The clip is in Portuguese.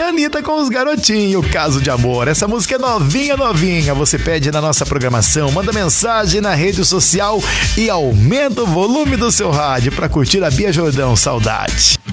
Anitta com os garotinhos, Caso de Amor. Essa música é novinha, novinha. Você pede na nossa programação, manda mensagem na rede social e aumenta o volume do seu rádio pra curtir a Bia Jordão, Saudade.